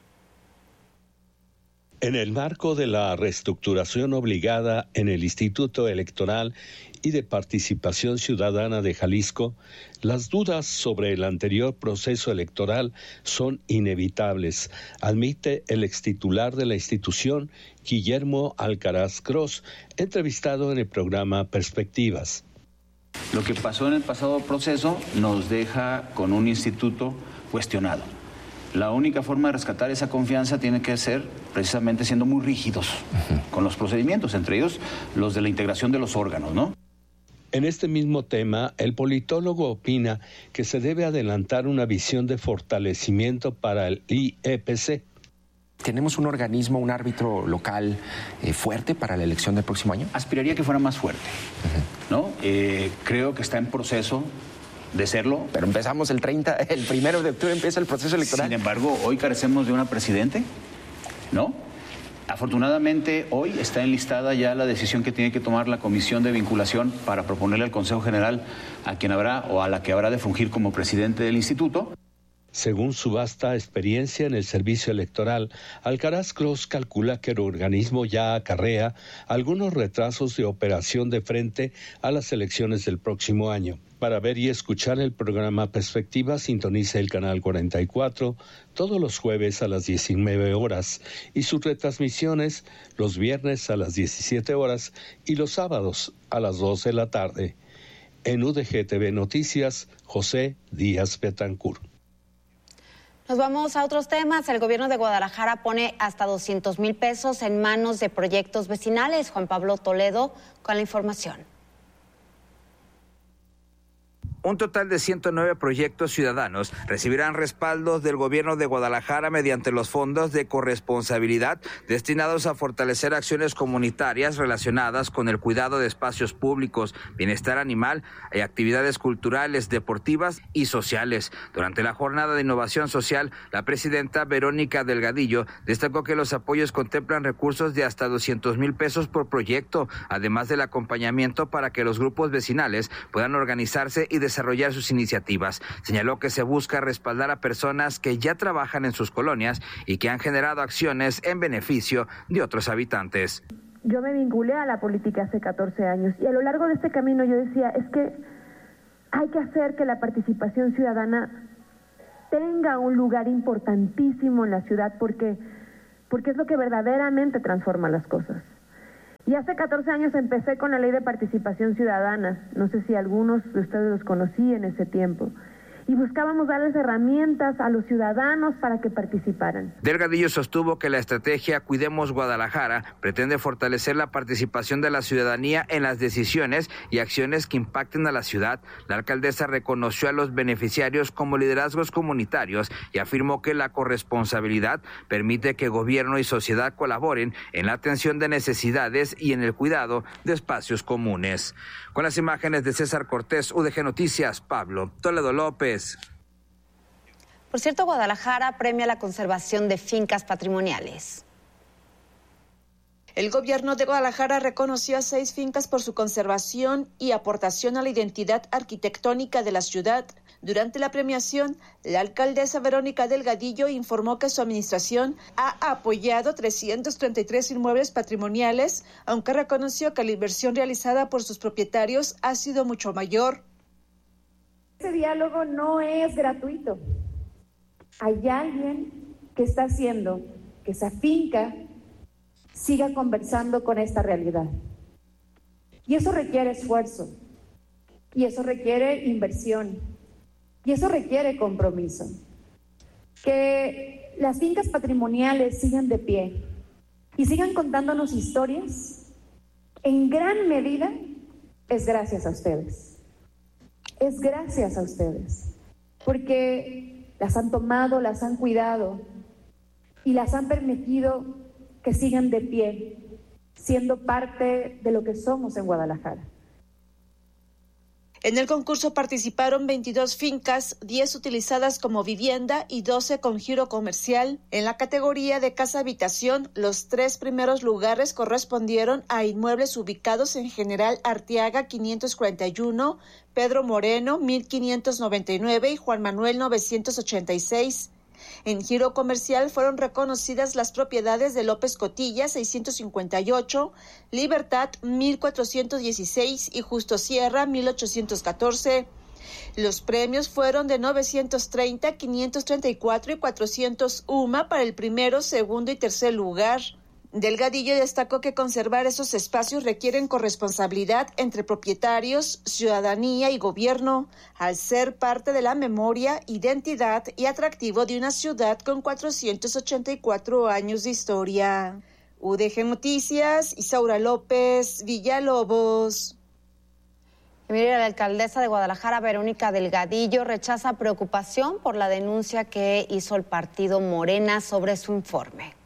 En el marco de la reestructuración obligada en el Instituto Electoral y de Participación Ciudadana de Jalisco, las dudas sobre el anterior proceso electoral son inevitables, admite el extitular de la institución, Guillermo Alcaraz Cross, entrevistado en el programa Perspectivas. Lo que pasó en el pasado proceso nos deja con un instituto cuestionado. La única forma de rescatar esa confianza tiene que ser precisamente siendo muy rígidos con los procedimientos, entre ellos los de la integración de los órganos, ¿no? En este mismo tema, el politólogo opina que se debe adelantar una visión de fortalecimiento para el IEPC. ¿Tenemos un organismo, un árbitro local fuerte para la elección del próximo año? Aspiraría que fuera más fuerte, ¿no? Creo que está en proceso de serlo. Pero empezamos el 1 de octubre empieza el proceso electoral. Sin embargo, hoy carecemos de una presidente, ¿no? Afortunadamente, hoy está enlistada ya la decisión que tiene que tomar la Comisión de Vinculación para proponerle al Consejo General a quien habrá o a la que habrá de fungir como presidente del instituto. Según su vasta experiencia en el servicio electoral, Alcaraz Cross calcula que el organismo ya acarrea algunos retrasos de operación de frente a las elecciones del próximo año. Para ver y escuchar el programa Perspectiva, sintonice el canal 44 todos los jueves a las 19 horas y sus retransmisiones los viernes a las 17 horas y los sábados a las 2 de la tarde. En UDG TV Noticias, José Díaz Betancourt. Nos vamos a otros temas. El gobierno de Guadalajara pone hasta 200,000 pesos en manos de proyectos vecinales. Juan Pablo Toledo con la información. Un total de 109 proyectos ciudadanos recibirán respaldos del gobierno de Guadalajara mediante los fondos de corresponsabilidad destinados a fortalecer acciones comunitarias relacionadas con el cuidado de espacios públicos, bienestar animal y actividades culturales, deportivas y sociales. Durante la jornada de innovación social, la presidenta Verónica Delgadillo destacó que los apoyos contemplan recursos de hasta 200,000 pesos por proyecto, además del acompañamiento para que los grupos vecinales puedan organizarse y desarrollar sus iniciativas. Señaló que se busca respaldar a personas que ya trabajan en sus colonias y que han generado acciones en beneficio de otros habitantes. Yo me vinculé a la política hace 14 años y a lo largo de este camino yo decía, es que hay que hacer que la participación ciudadana tenga un lugar importantísimo en la ciudad porque es lo que verdaderamente transforma las cosas. Y hace 14 años empecé con la Ley de Participación Ciudadana, no sé si algunos de ustedes los conocí en ese tiempo, y buscábamos darles herramientas a los ciudadanos para que participaran. Delgadillo sostuvo que la estrategia Cuidemos Guadalajara pretende fortalecer la participación de la ciudadanía en las decisiones y acciones que impacten a la ciudad. La alcaldesa reconoció a los beneficiarios como liderazgos comunitarios y afirmó que la corresponsabilidad permite que gobierno y sociedad colaboren en la atención de necesidades y en el cuidado de espacios comunes. Con las imágenes de César Cortés, UDG Noticias, Pablo Toledo López. Por cierto, Guadalajara premia la conservación de fincas patrimoniales. El gobierno de Guadalajara reconoció a 6 fincas por su conservación y aportación a la identidad arquitectónica de la ciudad. Durante la premiación, la alcaldesa Verónica Delgadillo informó que su administración ha apoyado 333 inmuebles patrimoniales, aunque reconoció que la inversión realizada por sus propietarios ha sido mucho mayor. Ese diálogo no es gratuito. Hay alguien que está haciendo que esa finca siga conversando con esta realidad. Y eso requiere esfuerzo, y eso requiere inversión, y eso requiere compromiso. Que las fincas patrimoniales sigan de pie y sigan contándonos historias, en gran medida es gracias a ustedes. Es gracias a ustedes, porque las han tomado, las han cuidado y las han permitido que sigan de pie, siendo parte de lo que somos en Guadalajara. En el concurso participaron 22 fincas, 10 utilizadas como vivienda y 12 con giro comercial. En la categoría de casa-habitación, los 3 primeros lugares correspondieron a inmuebles ubicados en General Arteaga 541, Pedro Moreno 1599 y Juan Manuel 986. En giro comercial fueron reconocidas las propiedades de López Cotilla 658, Libertad 1416 y Justo Sierra 1814. Los premios fueron de 930, 534 y 401 para el primero, segundo y tercer lugar. Delgadillo destacó que conservar esos espacios requieren corresponsabilidad entre propietarios, ciudadanía y gobierno, al ser parte de la memoria, identidad y atractivo de una ciudad con 484 años de historia. UDG Noticias, Isaura López, Villalobos. Mire, la alcaldesa de Guadalajara, Verónica Delgadillo, rechaza preocupación por la denuncia que hizo el partido Morena sobre su informe.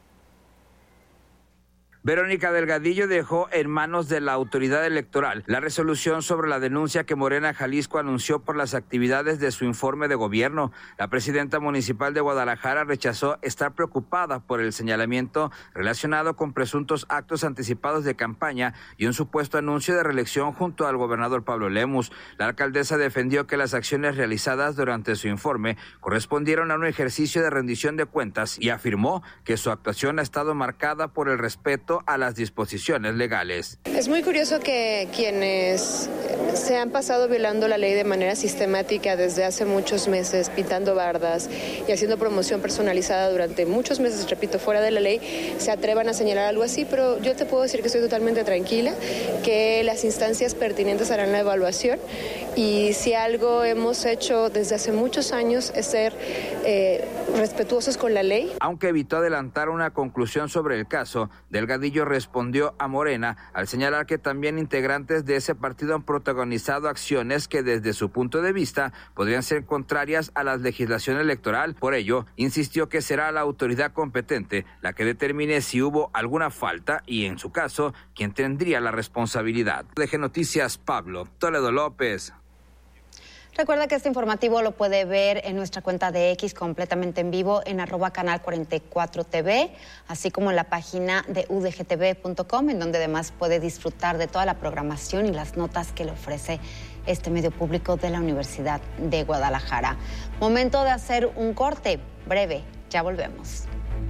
Verónica Delgadillo dejó en manos de la autoridad electoral la resolución sobre la denuncia que Morena Jalisco anunció por las actividades de su informe de gobierno. La presidenta municipal de Guadalajara rechazó estar preocupada por el señalamiento relacionado con presuntos actos anticipados de campaña y un supuesto anuncio de reelección junto al gobernador Pablo Lemus. La alcaldesa defendió que las acciones realizadas durante su informe correspondieron a un ejercicio de rendición de cuentas y afirmó que su actuación ha estado marcada por el respeto a las disposiciones legales. Es muy curioso que quienes se han pasado violando la ley de manera sistemática desde hace muchos meses, pintando bardas y haciendo promoción personalizada durante muchos meses, repito, fuera de la ley, se atrevan a señalar algo así, pero yo te puedo decir que estoy totalmente tranquila, que las instancias pertinentes harán la evaluación y si algo hemos hecho desde hace muchos años es ser respetuosos con la ley. Aunque evitó adelantar una conclusión sobre el caso, Delgadillo respondió a Morena al señalar que también integrantes de ese partido han protagonizado acciones que desde su punto de vista podrían ser contrarias a la legislación electoral. Por ello, insistió que será la autoridad competente la que determine si hubo alguna falta y, en su caso, quien tendría la responsabilidad. DG Noticias, Pablo Toledo López. Recuerda que este informativo lo puede ver en nuestra cuenta de X completamente en vivo en @canal44tv, así como en la página de udgtv.com, en donde además puede disfrutar de toda la programación y las notas que le ofrece este medio público de la Universidad de Guadalajara. Momento de hacer un corte breve, ya volvemos.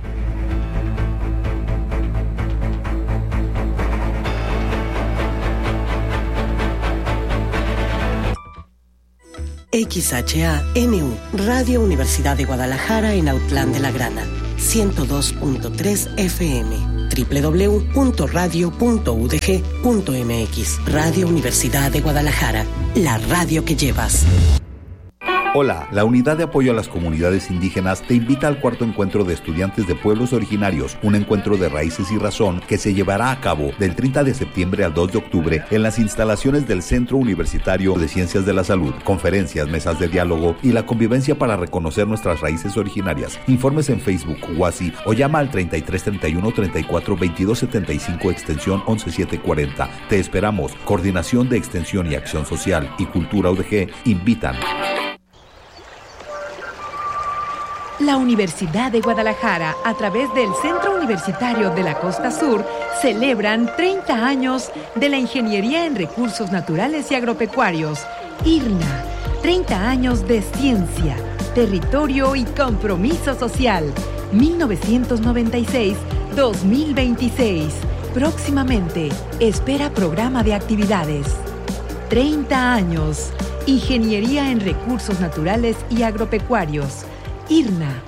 XHANU, Radio Universidad de Guadalajara en Autlán de la Grana, 102.3 FM, www.radio.udg.mx. Radio Universidad de Guadalajara, la radio que llevas. Hola, la Unidad de Apoyo a las Comunidades Indígenas te invita al cuarto encuentro de estudiantes de pueblos originarios, un encuentro de raíces y razón que se llevará a cabo del 30 de septiembre al 2 de octubre en las instalaciones del Centro Universitario de Ciencias de la Salud. Conferencias, mesas de diálogo y la convivencia para reconocer nuestras raíces originarias. Informes en Facebook, WhatsApp o llama al 33 31 34 22 75 extensión 11740. Te esperamos. Coordinación de Extensión y Acción Social y Cultura UDG invitan. La Universidad de Guadalajara, a través del Centro Universitario de la Costa Sur, celebran 30 años de la Ingeniería en Recursos Naturales y Agropecuarios, IRNA. 30 años de ciencia, territorio y compromiso social. 1996-2026. Próximamente, espera programa de actividades. 30 años. Ingeniería en Recursos Naturales y Agropecuarios. IRNA.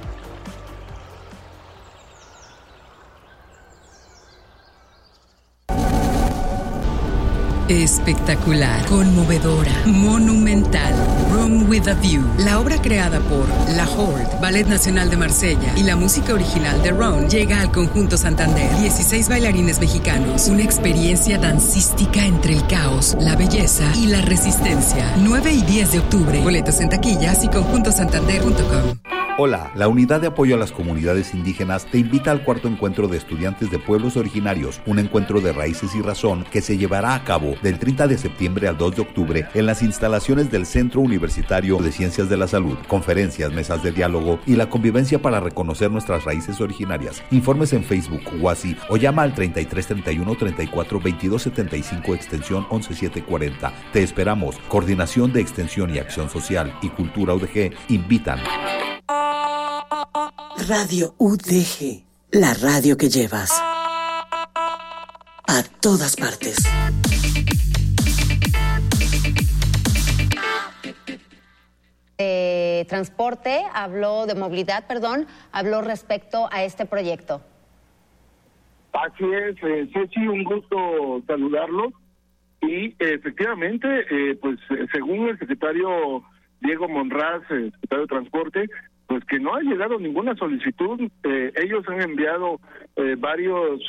Espectacular, conmovedora, monumental. Room with a View, la obra creada por La Horde, Ballet Nacional de Marsella y la música original de Ron, llega al Conjunto Santander. 16 bailarines mexicanos, una experiencia dancística entre el caos, la belleza y la resistencia. 9 y 10 de octubre. Boletos en taquillas y conjuntosantander.com. Hola, la Unidad de Apoyo a las Comunidades Indígenas te invita al cuarto encuentro de estudiantes de pueblos originarios, un encuentro de raíces y razón que se llevará a cabo del 30 de septiembre al 2 de octubre en las instalaciones del Centro Universitario de Ciencias de la Salud. Conferencias, mesas de diálogo y la convivencia para reconocer nuestras raíces originarias. Informes en Facebook, WhatsApp o llama al 33 31 34 22 75 extensión 11740. Te esperamos. Coordinación de Extensión y Acción Social y Cultura UDG invitan. Radio UDG, la radio que llevas a todas partes. Transporte habló de movilidad, habló respecto a este proyecto. Así es, Ceci, un gusto saludarlo. Y efectivamente, pues según el secretario Diego Monraz, secretario de Transporte, pues que no ha llegado ninguna solicitud. Ellos han enviado varios,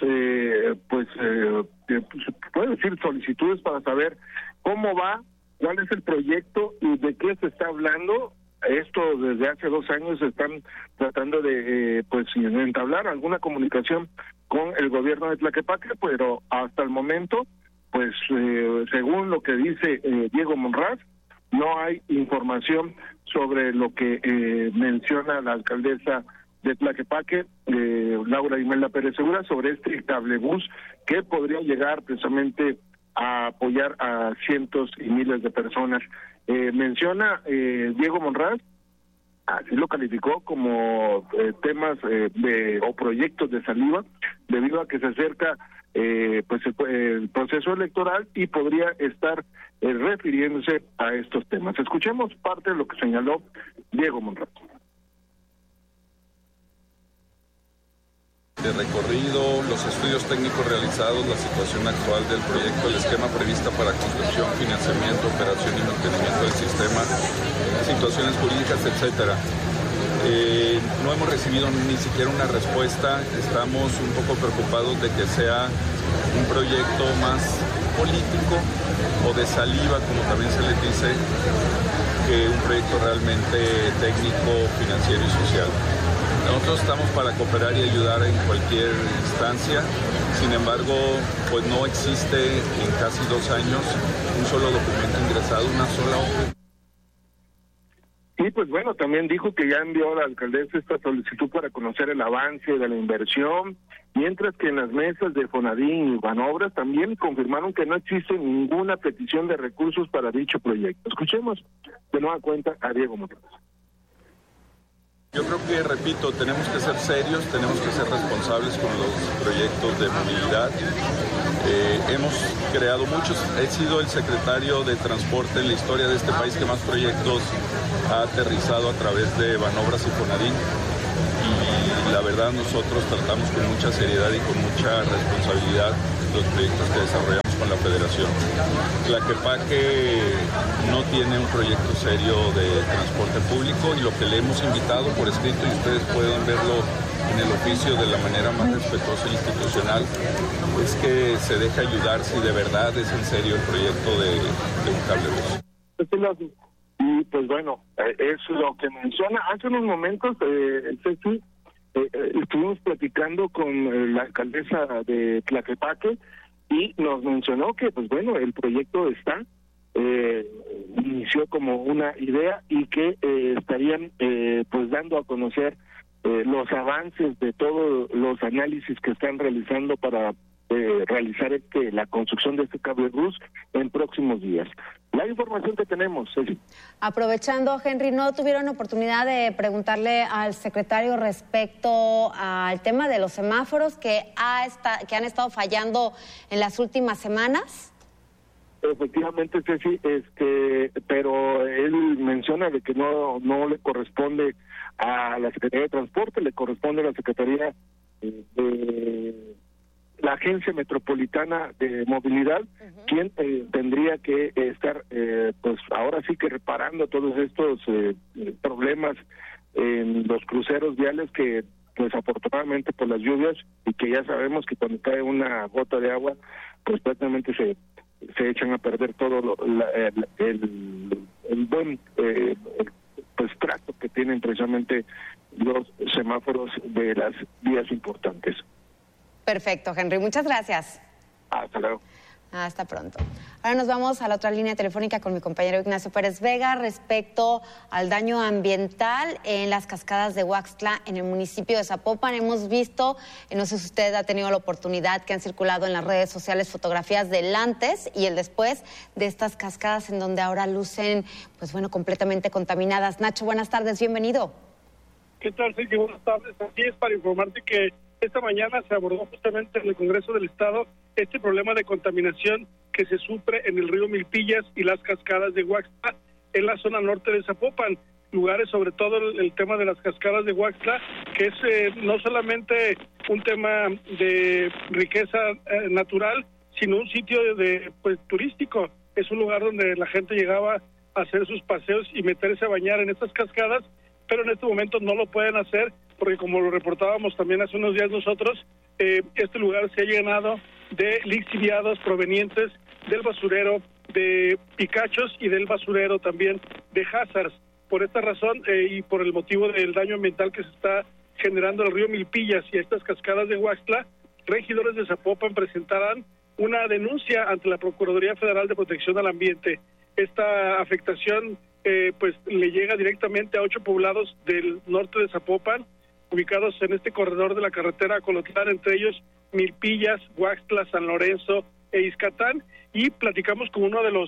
puedo decir, solicitudes para saber cómo va, cuál es el proyecto y de qué se está hablando. Esto desde hace 2 años están tratando de entablar alguna comunicación con el gobierno de Tlaquepaque, pero hasta el momento, pues según lo que dice Diego Monraz, no hay información sobre lo que menciona la alcaldesa de Tlaquepaque, Laura Imelda Pérez Segura, sobre este cablebús que podría llegar precisamente a apoyar a cientos y miles de personas. Menciona Diego Monraz, así lo calificó como temas o proyectos de saliva, debido a que se acerca el proceso electoral y podría estar refiriéndose a estos temas. Escuchemos parte de lo que señaló Diego Monraz. De recorrido, los estudios técnicos realizados, la situación actual del proyecto, el esquema previsto para construcción, financiamiento, operación y mantenimiento del sistema, situaciones jurídicas, etcétera. No hemos recibido ni siquiera una respuesta. Estamos un poco preocupados de que sea un proyecto más político o de saliva, como también se les dice, que un proyecto realmente técnico, financiero y social. Nosotros estamos para cooperar y ayudar en cualquier instancia. Sin embargo, pues no existe en casi 2 años un solo documento ingresado, una sola hoja. Y pues bueno, también dijo que ya envió a la alcaldesa esta solicitud para conocer el avance de la inversión, mientras que en las mesas de Fonadín y Banobras también confirmaron que no existe ninguna petición de recursos para dicho proyecto. Escuchemos de nueva cuenta a Diego Montes. Yo creo que, repito, tenemos que ser serios, tenemos que ser responsables con los proyectos de movilidad. Hemos creado muchos, he sido el secretario de Transporte en la historia de este país que más proyectos ha aterrizado a través de Banobras y Fonadín. Y la verdad nosotros tratamos con mucha seriedad y con mucha responsabilidad los proyectos que desarrollamos con la Federación. Tlaquepaque no tiene un proyecto serio de transporte público y lo que le hemos invitado por escrito, y ustedes pueden verlo en el oficio de la manera más respetuosa e institucional, es que se deje ayudar si de verdad es en serio el proyecto de un cablebús. Y pues bueno, es lo que menciona. Hace unos momentos, Ceci, estuvimos platicando con la alcaldesa de Tlaquepaque y nos mencionó que, pues bueno, el proyecto está, inició como una idea y que estarían pues dando a conocer los avances de todos los análisis que están realizando para realizar la construcción de este cablebús en próximos días. La información que tenemos, Ceci. Aprovechando, Henry, ¿no tuvieron oportunidad de preguntarle al secretario respecto al tema de los semáforos que han estado fallando en las últimas semanas? Efectivamente, Ceci, pero él menciona de que no le corresponde a la Secretaría de Transporte, le corresponde a la Secretaría de la Agencia Metropolitana de Movilidad, quien tendría que estar, pues ahora sí que reparando todos estos problemas en los cruceros viales que, pues afortunadamente por las lluvias, y que ya sabemos que cuando cae una gota de agua, pues prácticamente se echan a perder todo el buen pues trato que tienen precisamente los semáforos de las vías importantes. Perfecto, Henry. Muchas gracias. Hasta luego. Hasta pronto. Ahora nos vamos a la otra línea telefónica con mi compañero Ignacio Pérez Vega respecto al daño ambiental en las cascadas de Huaxtla en el municipio de Zapopan. Hemos visto, no sé si usted ha tenido la oportunidad, que han circulado en las redes sociales fotografías del antes y el después de estas cascadas en donde ahora lucen, pues bueno, completamente contaminadas. Nacho, buenas tardes, bienvenido. ¿Qué tal, Sergio? Buenas tardes. Así es, para informarte que esta mañana se abordó justamente en el Congreso del Estado este problema de contaminación que se sufre en el río Milpillas y las cascadas de Huaxtla en la zona norte de Zapopan. Lugares, sobre todo el tema de las cascadas de Huaxtla, que es no solamente un tema de riqueza natural, sino un sitio turístico. Es un lugar donde la gente llegaba a hacer sus paseos y meterse a bañar en estas cascadas, pero en este momento no lo pueden hacer porque, como lo reportábamos también hace unos días nosotros, este lugar se ha llenado de lixiviados provenientes del basurero de Picachos y del basurero también de Hazards. Por esta razón y por el motivo del daño ambiental que se está generando al río Milpillas y a estas cascadas de Huaxtla, regidores de Zapopan presentarán una denuncia ante la Procuraduría Federal de Protección al Ambiente. Esta afectación pues le llega directamente a 8 poblados del norte de Zapopan, ubicados en este corredor de la carretera a Colotlán, entre ellos Milpillas, Huaxtla, San Lorenzo e Izcatán, y platicamos con uno de los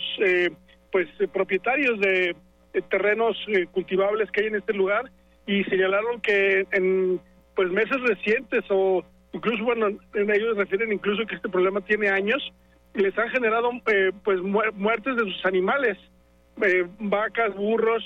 propietarios de terrenos cultivables que hay en este lugar, y señalaron que en meses recientes, o incluso, bueno, ellos refieren incluso que este problema tiene años, les han generado muertes de sus animales, vacas, burros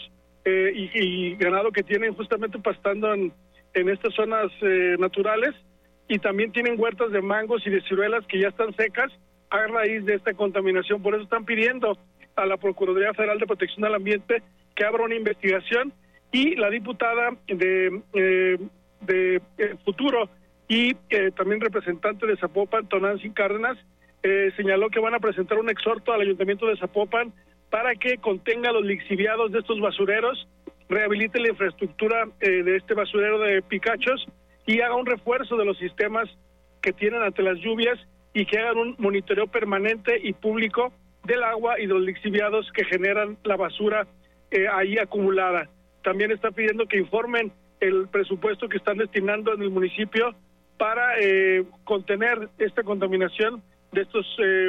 y ganado que tienen justamente pastando en estas zonas naturales, y también tienen huertas de mangos y de ciruelas que ya están secas a raíz de esta contaminación. Por eso están pidiendo a la Procuraduría Federal de Protección al Ambiente que abra una investigación y la diputada de Futuro y también representante de Zapopan, Tonantzin Cárdenas, señaló que van a presentar un exhorto al Ayuntamiento de Zapopan para que contenga los lixiviados de estos basureros, rehabilite la infraestructura de este basurero de Picachos y haga un refuerzo de los sistemas que tienen ante las lluvias y que hagan un monitoreo permanente y público del agua y de los lixiviados que generan la basura ahí acumulada. También está pidiendo que informen el presupuesto que están destinando en el municipio para contener esta contaminación de estos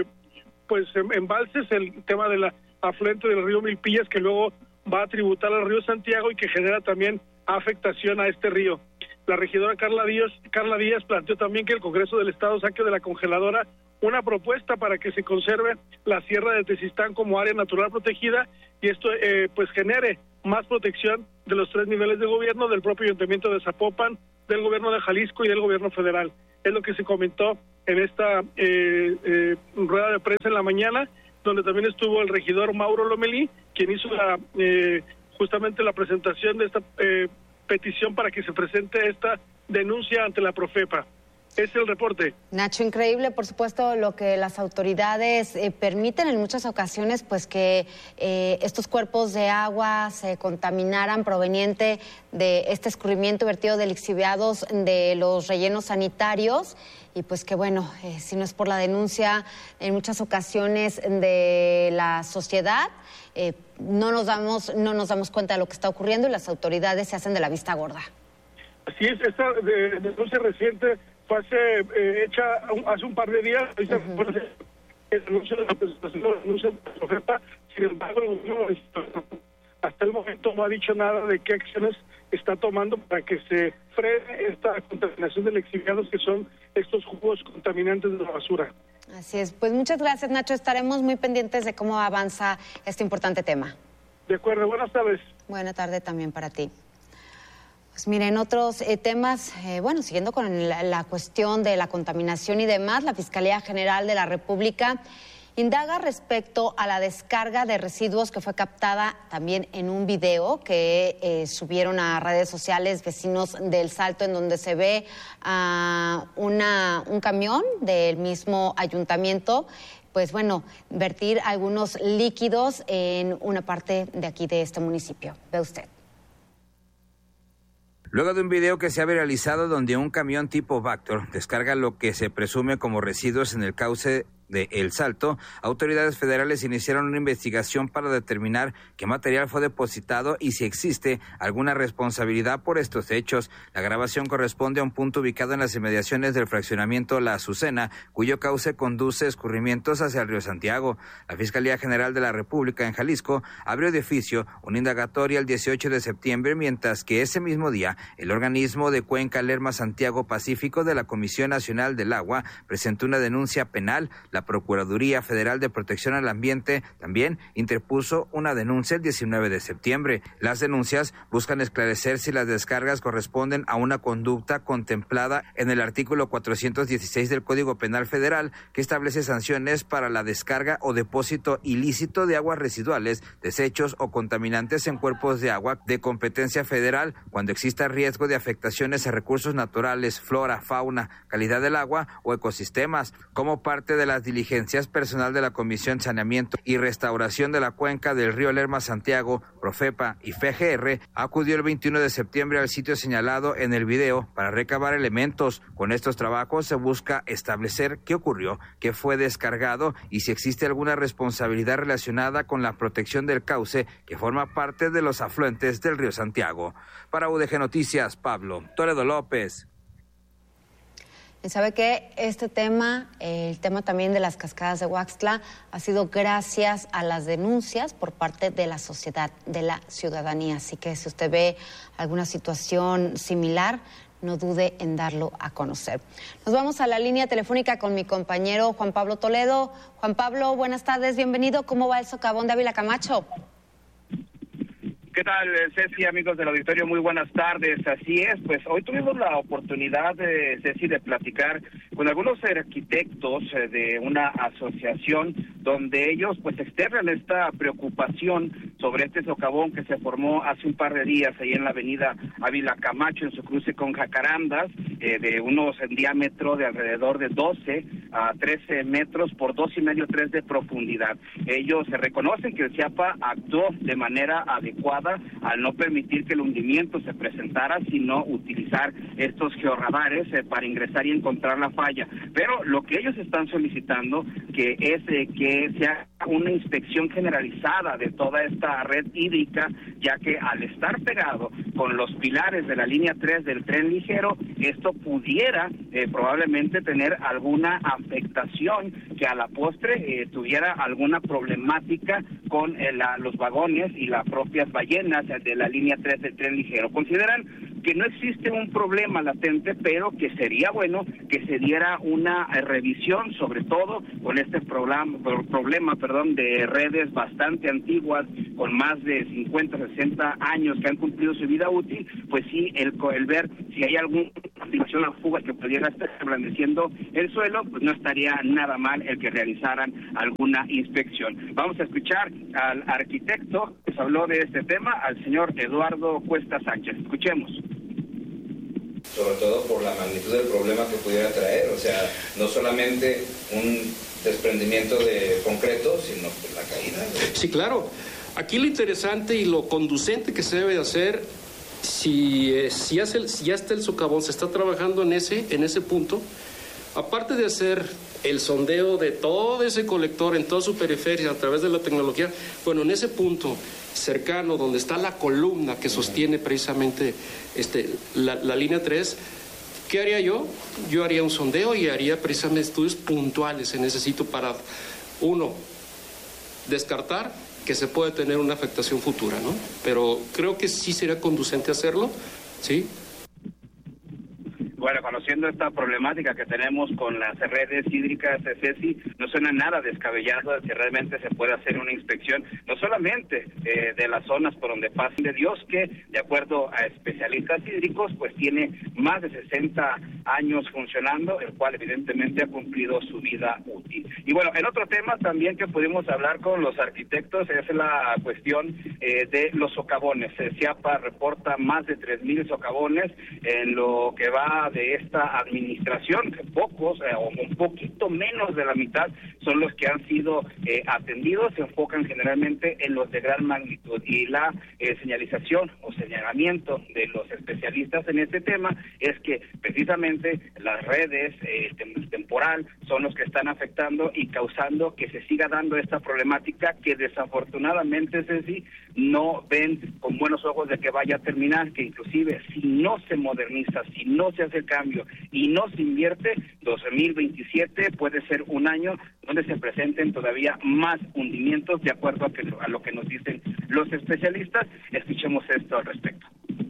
embalses, el tema de la afluente del río Milpillas, que luego va a tributar al río Santiago y que genera también afectación a este río. La regidora Carla Díaz planteó también que el Congreso del Estado saque de la congeladora una propuesta para que se conserve la Sierra de Tezistán como área natural protegida y esto genere más protección de los 3 niveles de gobierno, del propio Ayuntamiento de Zapopan, del gobierno de Jalisco y del gobierno federal. Es lo que se comentó en esta rueda de prensa en la mañana, donde también estuvo el regidor Mauro Lomelí, quien hizo justamente la presentación de esta petición para que se presente esta denuncia ante la Profepa. Es el reporte. Nacho, increíble, por supuesto, lo que las autoridades permiten en muchas ocasiones, pues que estos cuerpos de agua se contaminaran proveniente de este escurrimiento vertido de lixiviados de los rellenos sanitarios. Y pues que bueno, si no es por la denuncia en muchas ocasiones de la sociedad, no nos damos cuenta de lo que está ocurriendo y las autoridades se hacen de la vista gorda. Así es, esta denuncia reciente fue hecha hace un par de días, el anuncio de la presentación de la denuncia de la Profepa. Sin embargo, el gobierno hasta el momento no ha dicho nada de qué acciones está tomando para que se frene esta contaminación de lixiviados, que son estos jugos contaminantes de la basura. Así es, pues muchas gracias, Nacho, estaremos muy pendientes de cómo avanza este importante tema. De acuerdo, buenas tardes. Buena tarde también para ti. Pues miren, otros temas, siguiendo con la cuestión de la contaminación y demás, la Fiscalía General de la República indaga respecto a la descarga de residuos que fue captada también en un video que subieron a redes sociales vecinos del Salto, en donde se ve a un camión del mismo ayuntamiento, vertir algunos líquidos en una parte de aquí de este municipio. Ve usted. Luego de un video que se ha viralizado donde un camión tipo Vactor descarga lo que se presume como residuos en el cauce de El Salto, autoridades federales iniciaron una investigación para determinar qué material fue depositado y si existe alguna responsabilidad por estos hechos. La grabación corresponde a un punto ubicado en las inmediaciones del fraccionamiento La Azucena, cuyo cauce conduce escurrimientos hacia el río Santiago. La Fiscalía General de la República en Jalisco abrió de oficio una indagatoria el 18 de septiembre, mientras que ese mismo día el organismo de Cuenca Lerma Santiago Pacífico de la Comisión Nacional del Agua presentó una denuncia penal. La Procuraduría Federal de Protección al Ambiente también interpuso una denuncia el 19 de septiembre. Las denuncias buscan esclarecer si las descargas corresponden a una conducta contemplada en el artículo 416 del Código Penal Federal, que establece sanciones para la descarga o depósito ilícito de aguas residuales, desechos o contaminantes en cuerpos de agua de competencia federal cuando exista riesgo de afectaciones a recursos naturales, flora, fauna, calidad del agua o ecosistemas. Como parte de las diligencias, personal de la Comisión Saneamiento y Restauración de la Cuenca del Río Lerma Santiago, Profepa y FGR acudió el 21 de septiembre al sitio señalado en el video para recabar elementos. Con estos trabajos se busca establecer qué ocurrió, qué fue descargado y si existe alguna responsabilidad relacionada con la protección del cauce que forma parte de los afluentes del río Santiago. Para UDG Noticias, Pablo Toledo López. Y sabe que este tema, el tema también de las cascadas de Huaxtla, ha sido gracias a las denuncias por parte de la sociedad, de la ciudadanía. Así que si usted ve alguna situación similar, no dude en darlo a conocer. Nos vamos a la línea telefónica con mi compañero Juan Pablo Toledo. Juan Pablo, buenas tardes, bienvenido. ¿Cómo va el socavón de Ávila Camacho? ¿Qué tal, Ceci, amigos del auditorio? Muy buenas tardes. Así es, pues hoy tuvimos la oportunidad, Ceci, de platicar con algunos arquitectos de una asociación donde ellos pues externan esta preocupación sobre este socavón que se formó hace un par de días ahí en la avenida Ávila Camacho, en su cruce con Jacarandas, de unos en diámetro de alrededor de 12 a 13 metros por 2,5, 3 de profundidad. Ellos se reconocen que el CIAPA actuó de manera adecuada al no permitir que el hundimiento se presentara, sino utilizar estos georradares para ingresar y encontrar la falla. Pero lo que ellos están solicitando que es que se haga una inspección generalizada de toda esta red hídrica, ya que al estar pegado con los pilares de la línea 3 del tren ligero, esto pudiera probablemente tener alguna afectación, que a la postre tuviera alguna problemática con los vagones y las propias ballenas de la línea 3 del tren ligero. Consideran que no existe un problema latente, pero que sería bueno que se diera una revisión, sobre todo con este problema de redes bastante antiguas, con más de 50, 60 años que han cumplido su vida útil. Pues sí, el ver si hay alguna activación a fugas que pudiera estar reblandeciendo el suelo, pues no estaría nada mal el que realizaran alguna inspección. Vamos a escuchar al arquitecto que nos habló de este tema, al señor Eduardo Cuesta Sánchez. Escuchemos. Sobre todo por la magnitud del problema que pudiera traer, o sea, no solamente un desprendimiento de concreto, sino la caída. Sí, claro. Aquí lo interesante y lo conducente que se debe hacer, si ya está el socavón, se está trabajando en ese punto, aparte de hacer el sondeo de todo ese colector en toda su periferia a través de la tecnología, bueno, en ese punto cercano donde está la columna que sostiene precisamente la línea 3, ¿qué haría yo? Yo haría un sondeo y haría precisamente estudios puntuales en ese sitio para, uno, descartar que se puede tener una afectación futura, ¿no? Pero creo que sí sería conducente hacerlo, ¿sí? Bueno, conociendo esta problemática que tenemos con las redes hídricas, Ceci, no suena nada descabellado de que realmente se pueda hacer una inspección, no solamente de las zonas por donde pasan de Dios, que de acuerdo a especialistas hídricos, pues tiene más de 60 años funcionando, el cual evidentemente ha cumplido su vida útil. Y bueno, en otro tema también que pudimos hablar con los arquitectos es la cuestión de los socavones. CIAPA reporta más de 3,000 socavones en lo que va de esta administración, que pocos o un poquito menos de la mitad son los que han sido atendidos. Se enfocan generalmente en los de gran magnitud, y la señalización o señalamiento de los especialistas en este tema es que precisamente las redes temporal son los que están afectando y causando que se siga dando esta problemática que desafortunadamente, Ceci, no ven con buenos ojos de que vaya a terminar, que inclusive si no se moderniza, si no se hace el cambio y no se invierte, 2027 puede ser un año donde se presenten todavía más hundimientos, de acuerdo a lo que nos dicen los especialistas. Escuchemos esto al respecto.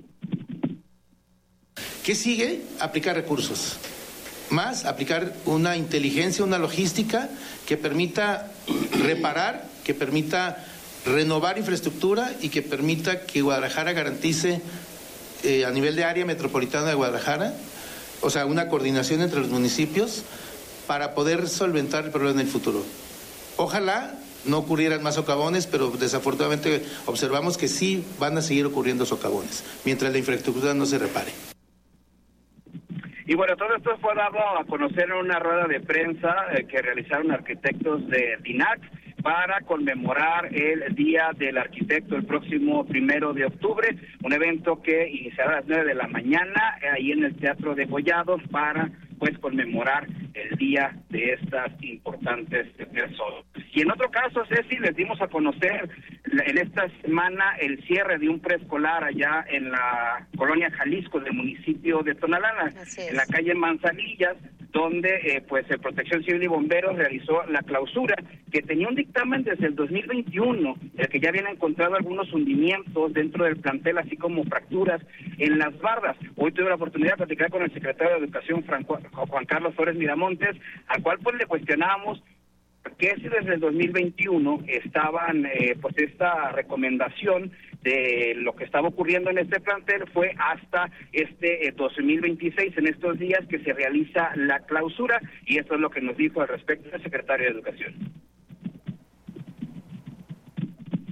¿Qué sigue? Aplicar recursos. Más aplicar una inteligencia, una logística que permita reparar, que permita renovar infraestructura y que permita que Guadalajara garantice a nivel de área metropolitana de Guadalajara, o sea, una coordinación entre los municipios para poder solventar el problema en el futuro. Ojalá no ocurrieran más socavones, pero desafortunadamente observamos que sí van a seguir ocurriendo socavones mientras la infraestructura no se repare. Y bueno, todo esto fue dado a conocer en una rueda de prensa que realizaron arquitectos de DINAC para conmemorar el Día del Arquitecto el próximo 1 de octubre, un evento que iniciará a las 9 de la mañana ahí en el Teatro de Gollado para conmemorar el día de estas importantes personas. Y en otro caso, Ceci, les dimos a conocer en esta semana el cierre de un preescolar allá en la colonia Jalisco del municipio de Tonalá, en la calle Manzanillas, donde el Protección Civil y Bomberos realizó la clausura, que tenía un dictamen desde el 2021, el que ya habían encontrado algunos hundimientos dentro del plantel, así como fracturas en las bardas. Hoy tuve la oportunidad de platicar con el secretario de Educación, Juan Carlos Flores Miramontes, al cual le cuestionábamos que si desde el 2021 estaban, esta recomendación de lo que estaba ocurriendo en este plantel fue hasta 2026, en estos días que se realiza la clausura, y esto es lo que nos dijo al respecto el secretario de Educación.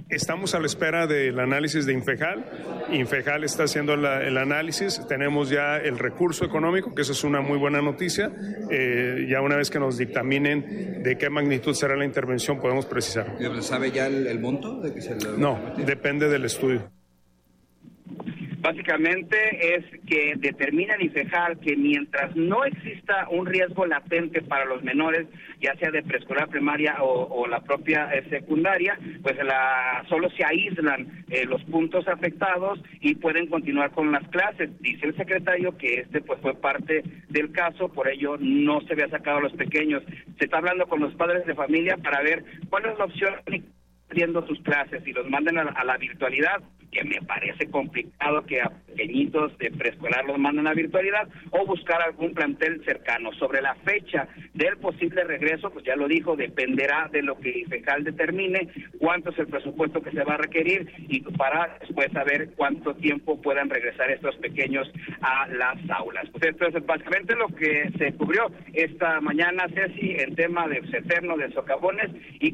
Estamos a la espera del análisis de Infejal. Infejal está haciendo el análisis. Tenemos ya el recurso económico, que eso es una muy buena noticia. Ya una vez que nos dictaminen de qué magnitud será la intervención, podemos precisar. ¿Sabe ya el monto? No, depende del estudio. Básicamente es que determina el Infejal que mientras no exista un riesgo latente para los menores, ya sea de preescolar, primaria o la propia secundaria, pues solo se aíslan los puntos afectados y pueden continuar con las clases. Dice el secretario que pues fue parte del caso, por ello no se había sacado a los pequeños. Se está hablando con los padres de familia para ver cuál es la opción haciendo sus clases y los manden a la virtualidad, que me parece complicado que a pequeñitos de preescolar los manden a virtualidad, o buscar algún plantel cercano. Sobre la fecha del posible regreso, pues ya lo dijo, dependerá de lo que Infejal determine, cuánto es el presupuesto que se va a requerir y para después saber cuánto tiempo puedan regresar estos pequeños a las aulas. Pues esto es básicamente lo que se cubrió esta mañana, Ceci, en tema de eterno de socavones y